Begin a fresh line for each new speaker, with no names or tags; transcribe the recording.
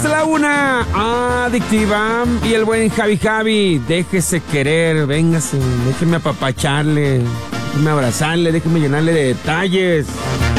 hasta la 1, adictiva. Y el buen Javi, déjese querer, véngase, déjeme apapacharle, déjeme abrazarle, déjeme llenarle de detalles.